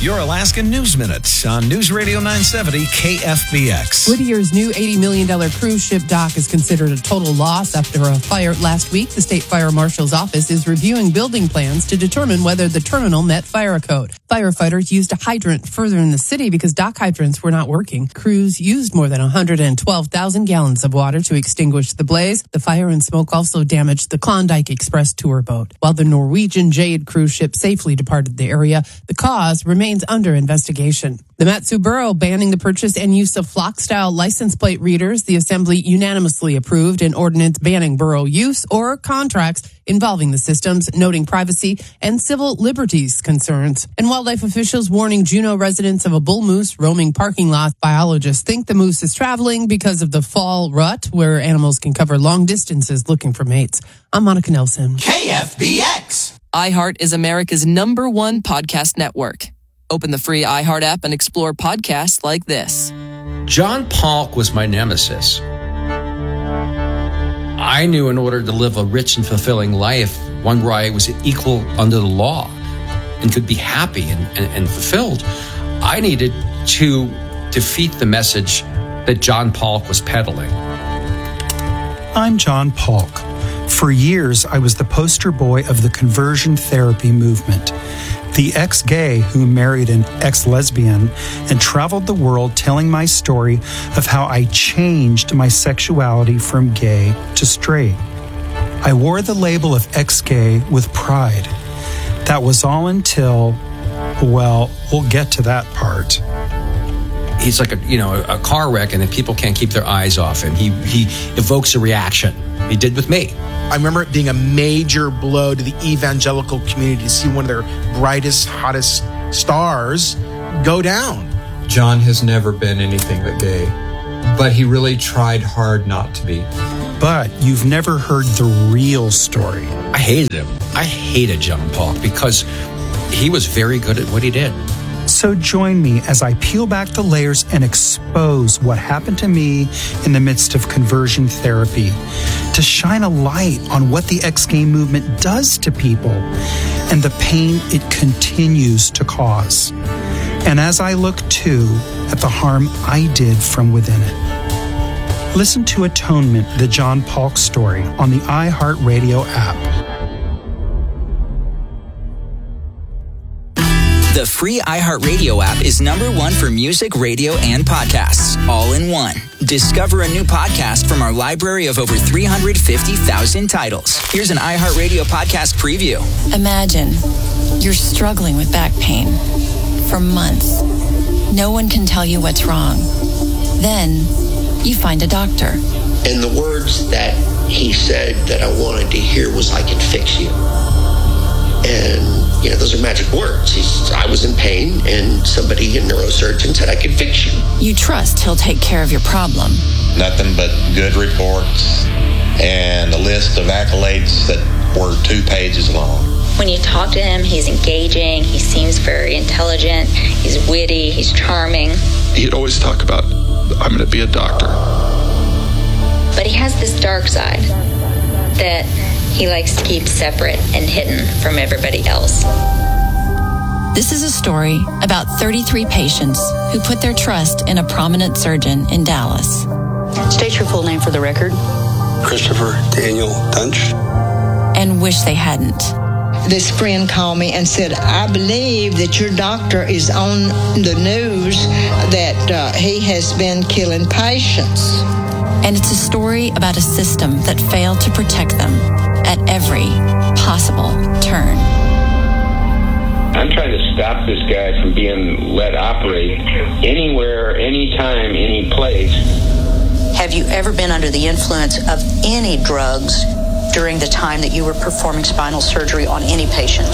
your Alaska News Minute on News Radio 970 KFBX. Whittier's new $80 million cruise ship dock is considered a total loss after a fire last week. The state fire marshal's office is reviewing building plans to determine whether the terminal met fire code. Firefighters used a hydrant further in the city because dock hydrants were not working. Crews used more than 112,000 gallons of water to extinguish the blaze. The fire and smoke also damaged the Klondike Express tour boat. While the Norwegian Jade cruise ship safely departed the area, the cause remains under investigation. The Mat-Su Borough banning the purchase and use of flock-style license plate readers. The Assembly unanimously approved an ordinance banning borough use or contracts involving the systems, noting privacy and civil liberties concerns. And wildlife officials warning Juneau residents of a bull moose roaming parking lot. Biologists think the moose is traveling because of the fall rut, where animals can cover long distances looking for mates. I'm Monica Nelson. KFBX. iHeart is America's #1 podcast network. Open the free iHeart app and explore podcasts like this. John Polk was my nemesis. I knew in order to live a rich and fulfilling life, one where I was equal under the law and could be happy and fulfilled, I needed to defeat the message that John Polk was peddling. I'm John Polk. For years, I was the poster boy of the conversion therapy movement. The ex-gay who married an ex-lesbian and traveled the world telling my story of how I changed my sexuality from gay to straight. I wore the label of ex-gay with pride. That was all until, well, we'll get to that part. He's like a car wreck, and then people can't keep their eyes off him. He evokes a reaction. He did with me. I remember it being a major blow to the evangelical community to see one of their brightest, hottest stars go down. John has never been anything but gay, but he really tried hard not to be. But you've never heard the real story. I hated him. I hated John Polk because he was very good at what he did. So join me as I peel back the layers and expose what happened to me in the midst of conversion therapy, to shine a light on what the ex-gay movement does to people and the pain it continues to cause. And as I look too at the harm I did from within it. Listen to Atonement, the John Polk story, on the iHeartRadio app. The free iHeartRadio app is #1 for music, radio, and podcasts, all in one. Discover a new podcast from our library of over 350,000 titles. Here's an iHeartRadio podcast preview. Imagine you're struggling with back pain for months. No one can tell you what's wrong. Then you find a doctor. And the words that he said that I wanted to hear was, "I can fix you." And, those are magic words. I was in pain, and somebody, a neurosurgeon, said, "I can fix you." You trust he'll take care of your problem. Nothing but good reports and a list of accolades that were 2 pages long. When you talk to him, he's engaging, he seems very intelligent, he's witty, he's charming. He'd always talk about, "I'm going to be a doctor." But he has this dark side that he likes to keep separate and hidden from everybody else. This is a story about 33 patients who put their trust in a prominent surgeon in Dallas. State your full name for the record. Christopher Daniel Dunch. And wish they hadn't. This friend called me and said, "I believe that your doctor is on the news that he has been killing patients." And it's a story about a system that failed to protect them at every possible turn. I'm trying to stop this guy from being let operate anywhere, anytime, any place. Have you ever been under the influence of any drugs during the time that you were performing spinal surgery on any patient?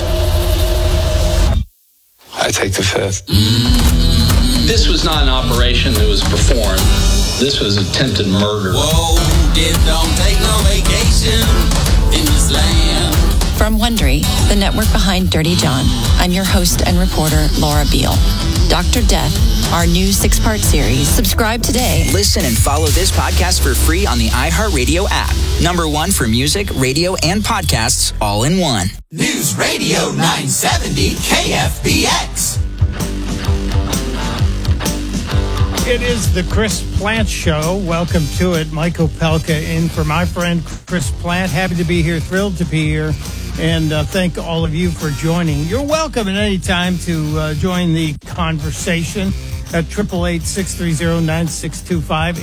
I take the 5th. This was not an operation that was performed. This was attempted murder. Whoa, don't take no vacation in this land. From Wondery, the network behind Dirty John, I'm your host and reporter, Laura Beale. Dr. Death, our new 6-part series. Subscribe today. Listen and follow this podcast for free on the iHeartRadio app. #1 for music, radio, and podcasts, all in one. News Radio 970 KFBX. It is the Chris Plante Show. Welcome to it. Michael Pelka in for my friend Chris Plante. Happy to be here, thrilled to be here, and thank all of you for joining. You're welcome at any time to join the conversation at 888-630-9625,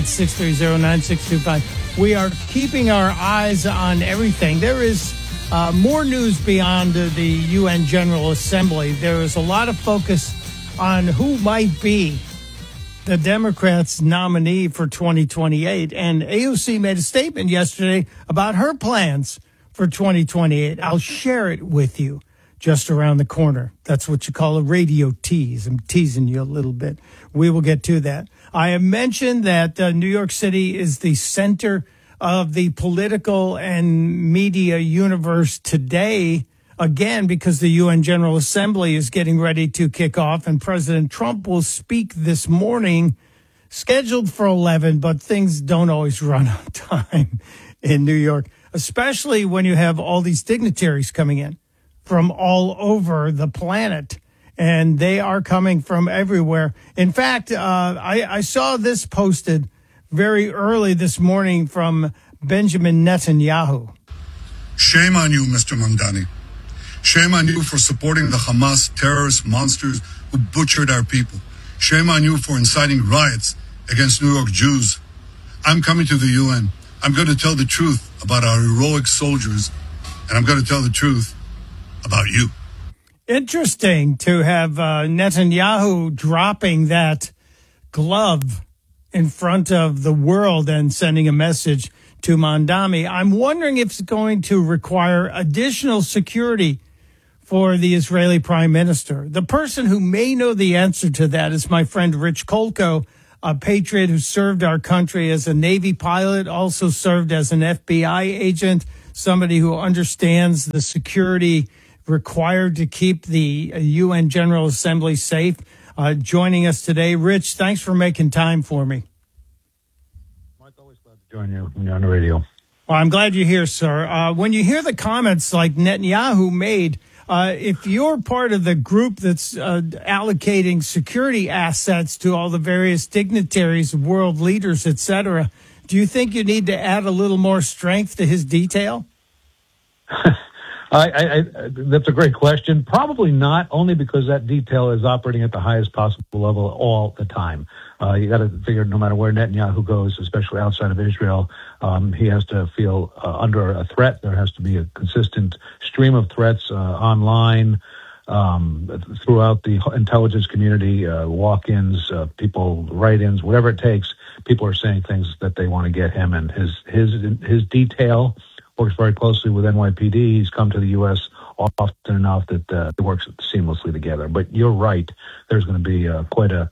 888-630-9625. We are keeping our eyes on everything. There is more news beyond the UN General Assembly. There is a lot of focus on who might be the Democrats' nominee for 2028. And AOC made a statement yesterday about her plans for 2028. I'll share it with you just around the corner. That's what you call a radio tease. I'm teasing you a little bit. We will get to that. I have mentioned that New York City is the center of the political and media universe today, again, because the UN General Assembly is getting ready to kick off, and President Trump will speak this morning, scheduled for 11, but things don't always run on time in New York, especially when you have all these dignitaries coming in from all over the planet, and they are coming from everywhere. In fact, I saw this posted very early this morning from Benjamin Netanyahu. Shame on you, Mr. Mamdani. Shame on you for supporting the Hamas terrorist monsters who butchered our people. Shame on you for inciting riots against New York Jews. I'm coming to the UN. I'm going to tell the truth about our heroic soldiers, and I'm going to tell the truth about you. Interesting to have Netanyahu dropping that glove in front of the world and sending a message to Mamdani. I'm wondering if it's going to require additional security for the Israeli prime minister. The person who may know the answer to that is my friend Rich Kolko, a patriot who served our country as a Navy pilot, also served as an FBI agent, somebody who understands the security required to keep the UN General Assembly safe. Joining us today. Rich, thanks for making time for me. Mike, always glad to join you when you're on the radio. Well, I'm glad you're here, sir. When you hear the comments like Netanyahu made, if you're part of the group that's allocating security assets to all the various dignitaries, world leaders, etc., do you think you need to add a little more strength to his detail? That's a great question. Probably not, only because that detail is operating at the highest possible level all the time. You got to figure no matter where Netanyahu goes, especially outside of Israel, he has to feel under a threat. There has to be a consistent stream of threats online, throughout the intelligence community, walk-ins, people, write-ins, whatever it takes. People are saying things that they want to get him, and his detail works very closely with NYPD. He's come to the U.S. often enough that it works seamlessly together. But you're right. There's going to be quite a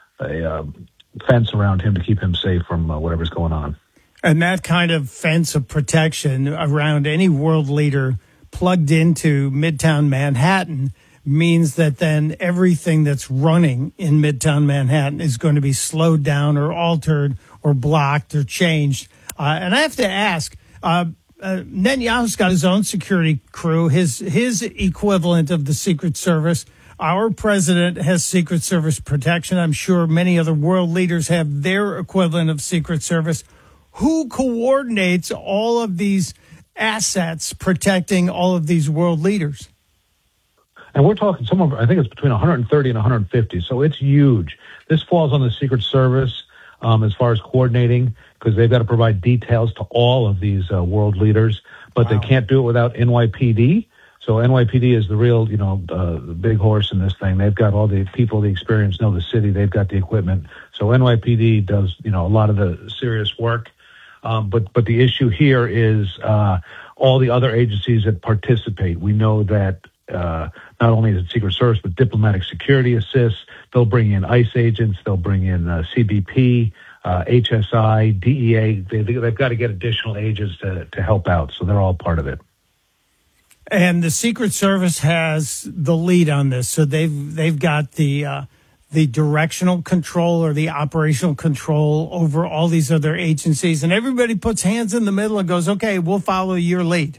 fence around him to keep him safe from whatever's going on. And that kind of fence of protection around any world leader plugged into Midtown Manhattan means that then everything that's running in Midtown Manhattan is going to be slowed down or altered or blocked or changed. And I have to ask, Netanyahu's got his own security crew, his equivalent of the Secret Service. Our president has Secret Service protection. I'm sure many other world leaders have their equivalent of Secret Service. Who coordinates all of these assets protecting all of these world leaders? And we're talking I think it's between 130 and 150, so it's huge. This falls on the Secret Service as far as coordinating, because they've got to provide details to all of these world leaders, but They can't do it without NYPD. So NYPD is the real, the big horse in this thing. They've got all the people, the experience, know the city. They've got the equipment. So NYPD does, a lot of the serious work. But the issue here is all the other agencies that participate. We know that not only is it Secret Service, but diplomatic security assists. They'll bring in ICE agents. They'll bring in CBP, HSI, DEA. They've got to get additional agents to help out. So they're all part of it. And the Secret Service has the lead on this. So they've got the directional control or the operational control over all these other agencies. And everybody puts hands in the middle and goes, okay, we'll follow your lead.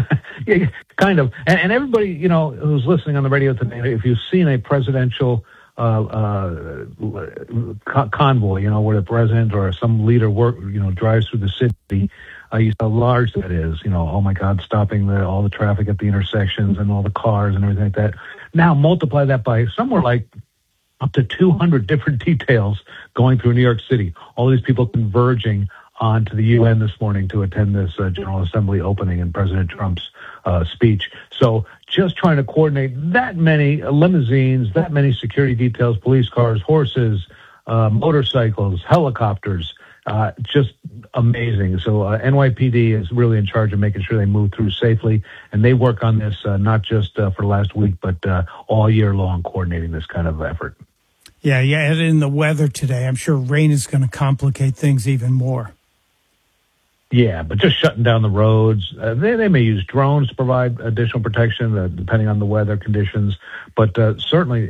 Yeah, kind of. And everybody, who's listening on the radio today, if you've seen a presidential convoy, where the president or some leader drives through the city. You see how large that is. Oh my God, stopping all the traffic at the intersections and all the cars and everything like that. Now multiply that by somewhere like up to 200 different details going through New York City. All these people converging onto the UN this morning to attend this General Assembly opening and President Trump's speech. So just trying to coordinate that many limousines, that many security details, police cars, horses, motorcycles, helicopters, just amazing. So NYPD is really in charge of making sure they move through safely, and they work on this not just for last week, but all year long, coordinating this kind of effort. Yeah, and in the weather today, I'm sure rain is going to complicate things even more. Yeah, but just shutting down the roads. They may use drones to provide additional protection, depending on the weather conditions. But certainly,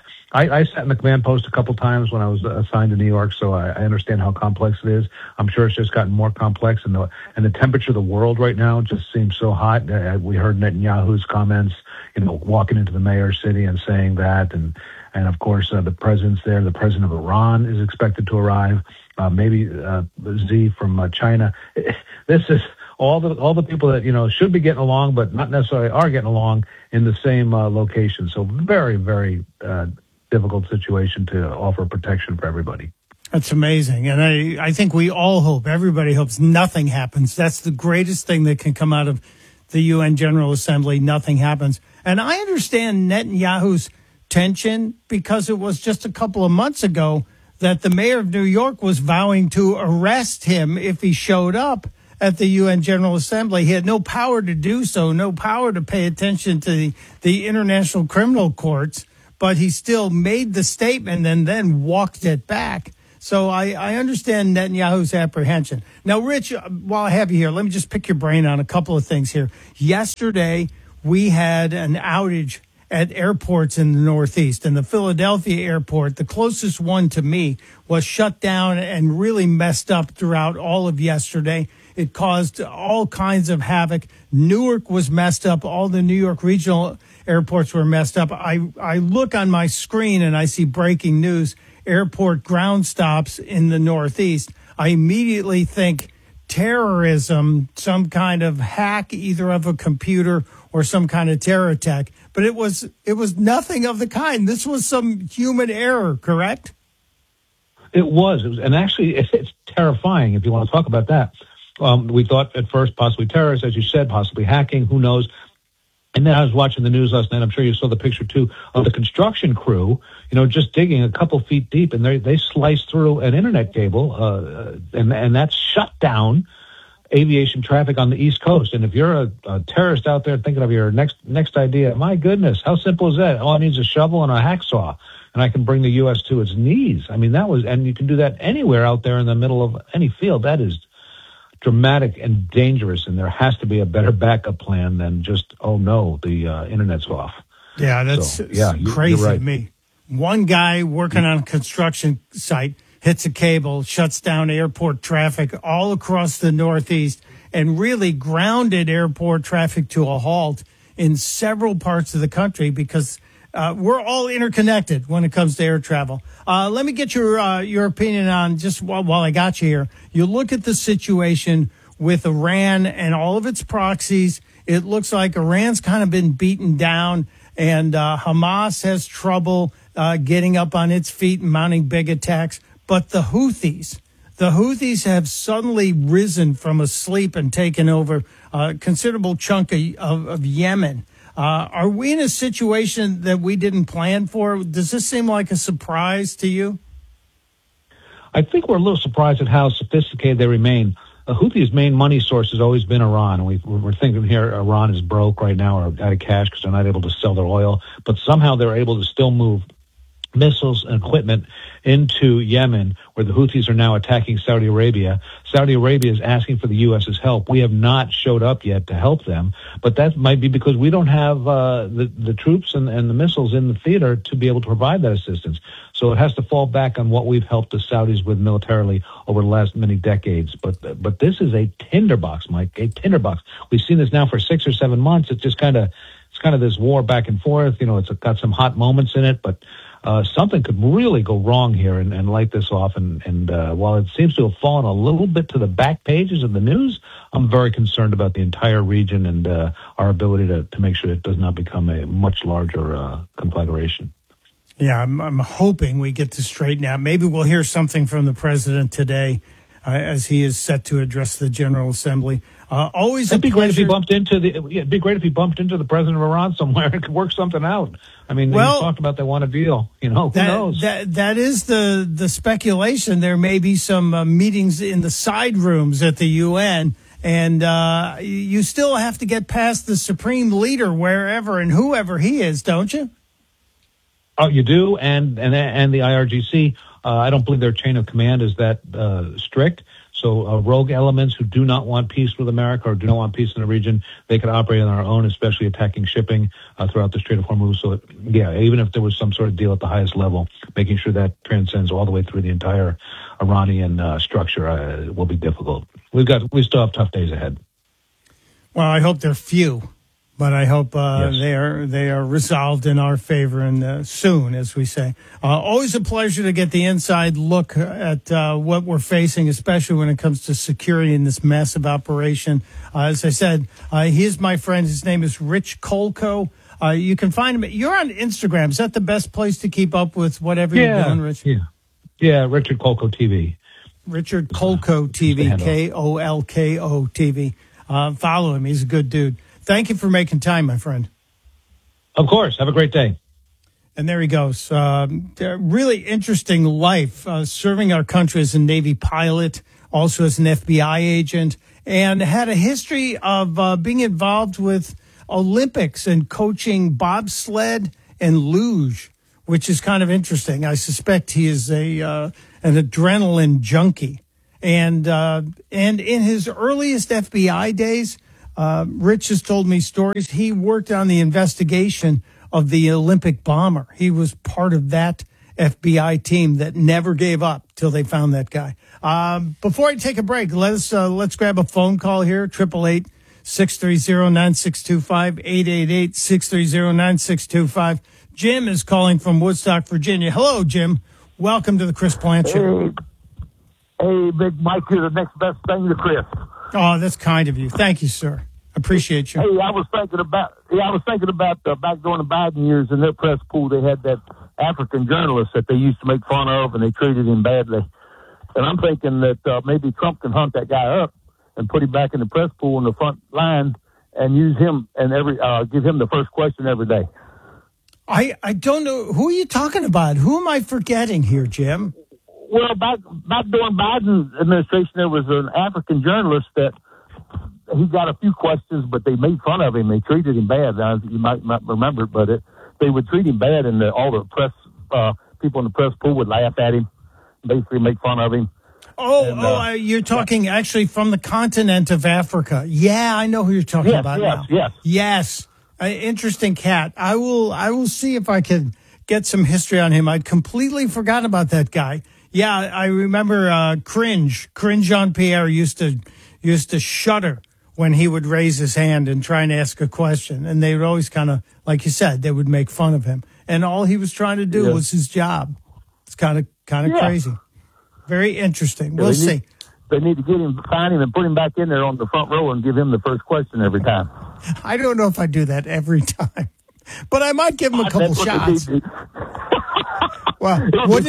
I sat in the command post a couple times when I was assigned to New York, so I understand how complex it is. I'm sure it's just gotten more complex, and the temperature of the world right now just seems so hot. We heard Netanyahu's comments, walking into the mayor's city and saying that, and of course the president's there. The president of Iran is expected to arrive. Maybe Xi from China. This is all the people that should be getting along, but not necessarily are getting along in the same location. So very, very difficult situation to offer protection for everybody. That's amazing, and I think we all hope, everybody hopes, nothing happens. That's the greatest thing that can come out of the UN General Assembly. Nothing happens, and I understand Netanyahu's tension because it was just a couple of months ago that the mayor of New York was vowing to arrest him if he showed up at the UN General Assembly. He had no power to do so, no power to pay attention to the international criminal courts, but he still made the statement and then walked it back. So I understand Netanyahu's apprehension. Now, Rich, while I have you here, let me just pick your brain on a couple of things here. Yesterday, we had an outage at airports in the Northeast. And the Philadelphia airport, the closest one to me, was shut down and really messed up throughout all of yesterday. It caused all kinds of havoc. Newark was messed up. All the New York regional airports were messed up. I look on my screen and I see breaking news, airport ground stops in the Northeast. I immediately think terrorism, some kind of hack either of a computer or some kind of terror attack. But it was nothing of the kind. This was some human error, correct? It was, and actually it's terrifying if you want to talk about that. We thought at first possibly terrorists, as you said, possibly hacking, who knows. And then I was watching the news last night. I'm sure you saw the picture too of the construction crew, just digging a couple feet deep, and they sliced through an internet cable, and that's shut down aviation traffic on the East Coast. And if you're a terrorist out there thinking of your next idea, my goodness, how simple is that? All I need is a shovel and a hacksaw, and I can bring the U.S. to its knees. I mean, and you can do that anywhere out there in the middle of any field. That is dramatic and dangerous, and there has to be a better backup plan than just, oh no, the internet's off. Yeah, that's crazy to me. One guy working on a construction site hits a cable, shuts down airport traffic all across the Northeast, and really grounded airport traffic to a halt in several parts of the country because we're all interconnected when it comes to air travel. Let me get your opinion on, just while I got you here. You look at the situation with Iran and all of its proxies. It looks like Iran's kind of been beaten down, and Hamas has trouble getting up on its feet and mounting big attacks. But the Houthis have suddenly risen from asleep and taken over a considerable chunk of Yemen. Are we in a situation that we didn't plan for? Does this seem like a surprise to you? I think we're a little surprised at how sophisticated they remain. The Houthis' main money source has always been Iran. We're thinking here Iran is broke right now or out of cash because they're not able to sell their oil, but somehow they're able to still move missiles and equipment into Yemen, where the Houthis are now attacking Saudi Arabia. Saudi Arabia is asking for the U.S.'s help. We have not showed up yet to help them, but that might be because we don't have the troops and the missiles in the theater to be able to provide that assistance. So it has to fall back on what we've helped the Saudis with militarily over the last many decades. But this is a tinderbox, Mike, a tinderbox. We've seen this now for 6 or 7 months. It's just kind of this war back and forth. It's got some hot moments in it, but something could really go wrong here and light this off. And while it seems to have fallen a little bit to the back pages of the news, I'm very concerned about the entire region and our ability to make sure it does not become a much larger conflagration. Yeah, I'm hoping we get this straightened out. Maybe we'll hear something from the president today as he is set to address the General Assembly. Always it'd be great if he bumped into the president of Iran somewhere and could work something out. I mean, they talked about they want a deal. Who knows? That is the speculation. There may be some meetings in the side rooms at the UN, and you still have to get past the supreme leader wherever and whoever he is, don't you? Oh, you do, and the IRGC. I don't believe their chain of command is that strict. So rogue elements who do not want peace with America or do not want peace in the region, they can operate on their own, especially attacking shipping throughout the Strait of Hormuz. So, even if there was some sort of deal at the highest level, making sure that transcends all the way through the entire Iranian structure will be difficult. We still have tough days ahead. Well, I hope they're few. But I hope they are resolved in our favor and soon, as we say. Always a pleasure to get the inside look at what we're facing, especially when it comes to security in this massive operation. As I said, he is my friend. His name is Rich Kolko. You can find him. You're on Instagram. Is that the best place to keep up with whatever you're doing, Rich? Yeah, Richard Kolko TV. Richard Kolko TV, Kolko TV. Follow him. He's a good dude. Thank you for making time, my friend. Of course. Have a great day. And there he goes. Really interesting life, serving our country as a Navy pilot, also as an FBI agent, and had a history of being involved with Olympics and coaching bobsled and luge, which is kind of interesting. I suspect he is an adrenaline junkie. And in his earliest FBI days, Rich has told me stories. He worked on the investigation of the Olympic bomber. He was part of that FBI team that never gave up till they found that guy. Before I take a break, let's grab a phone call here. 888-630-9625, 888-630-9625. Jim is calling from Woodstock, Virginia. Hello, Jim. Welcome to the Chris Plante Show. Hey, Big Mike, you're the next best thing to Chris. Oh, that's kind of you. Thank you, sir. Appreciate you. Hey, I was thinking about back during the Biden years in their press pool, they had that African journalist that they used to make fun of, and they treated him badly. And I'm thinking that maybe Trump can hunt that guy up and put him back in the press pool in the front line and use him and give him the first question every day. I don't know. Who are you talking about? Who am I forgetting here, Jim? Well, back during Biden's administration, there was an African journalist that he got a few questions, but they made fun of him. They treated him bad. Now, you might not remember it, but they would treat him bad, and all the press people in the press pool would laugh at him, basically make fun of him. You're talking actually from the continent of Africa. Yeah, I know who you're talking about now. Yes. Interesting cat. I will see if I can get some history on him. I'd completely forgotten about that guy. Yeah, I remember Cringe Jean-Pierre used to shudder when he would raise his hand and try and ask a question. And they would always kind of, like you said, they would make fun of him. And all he was trying to do was his job. It's kind of crazy. Very interesting. We'll see. They need to find him and put him back in there on the front row and give him the first question every time. I don't know if I do that every time, but I might give him a couple shots. Well,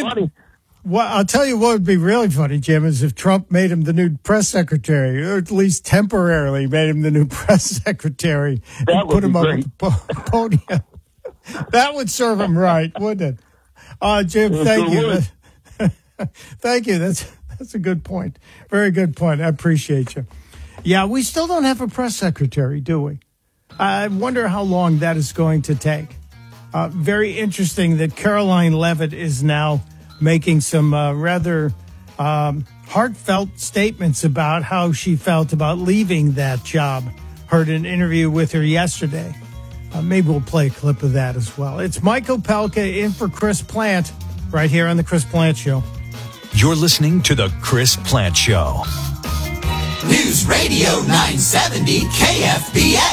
I'll tell you what would be really funny, Jim, is if Trump made him the new press secretary, or at least temporarily made him the new press secretary and put him up at the podium. That would serve him right, wouldn't it? Jim, thank you. Thank you. That's a good point. Very good point. I appreciate you. Yeah, we still don't have a press secretary, do we? I wonder how long that is going to take. Very interesting that Caroline Leavitt is now making some rather heartfelt statements about how she felt about leaving that job. Heard an interview with her yesterday. Maybe we'll play a clip of that as well. It's Mike Opelka in for Chris Plante right here on The Chris Plante Show. You're listening to The Chris Plante Show. News Radio 970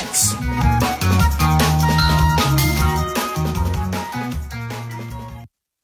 KFBX.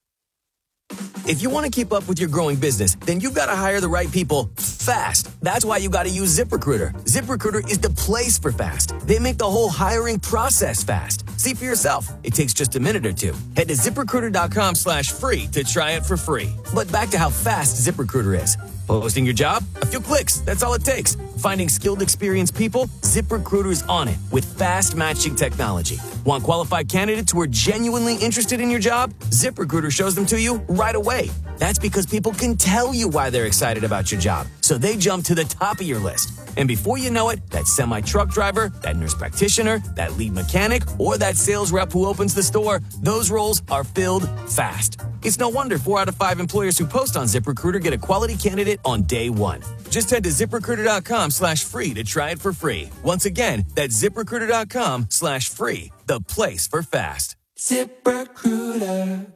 If you want to keep up with your growing business, then you've got to hire the right people fast. That's why you got to use ZipRecruiter. ZipRecruiter is the place for fast. They make the whole hiring process fast. See for yourself. It takes just a minute or two. Head to ZipRecruiter.com/free to try it for free. But back to how fast ZipRecruiter is. Posting your job? A few clicks. That's all it takes. Finding skilled, experienced people? ZipRecruiter is on it with fast matching technology. Want qualified candidates who are genuinely interested in your job? ZipRecruiter shows them to you right away. That's because people can tell you why they're excited about your job, so they jump to the top of your list. And before you know it, that semi-truck driver, that nurse practitioner, that lead mechanic, or that sales rep who opens the store, those roles are filled fast. It's no wonder 4 out of 5 employers who post on ZipRecruiter get a quality candidate on day one. Just head to ZipRecruiter.com/free to try it for free. Once again, that's ZipRecruiter.com/free, the place for fast. ZipRecruiter.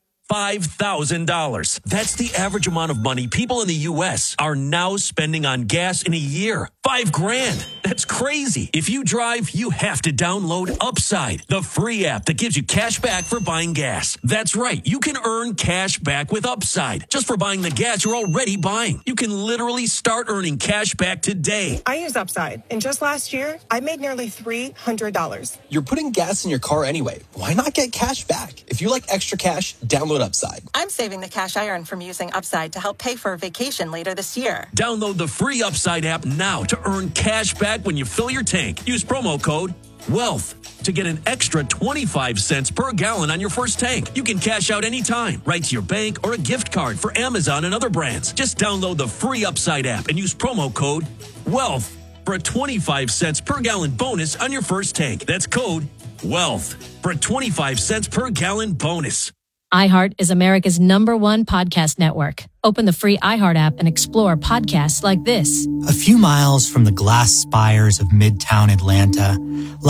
$5,000. That's the average amount of money people in the U.S. are now spending on gas in a year. $5,000. That's crazy. If you drive, you have to download Upside, the free app that gives you cash back for buying gas. That's right. You can earn cash back with Upside just for buying the gas you're already buying. You can literally start earning cash back today. I use Upside, and just last year, I made nearly $300. You're putting gas in your car anyway. Why not get cash back? If you like extra cash, download Upside. I'm saving the cash I earn from using Upside to help pay for a vacation later this year. Download the free Upside app now to earn cash back when you fill your tank. Use promo code WEALTH to get an extra 25 cents per gallon on your first tank. You can cash out anytime, right to your bank or a gift card for Amazon and other brands. Just download the free Upside app and use promo code WEALTH for a 25 cents per gallon bonus on your first tank. That's code WEALTH for a 25 cents per gallon bonus. iHeart is America's #1 podcast network. Open the free iHeart app and explore podcasts like this. A few miles from the glass spires of Midtown Atlanta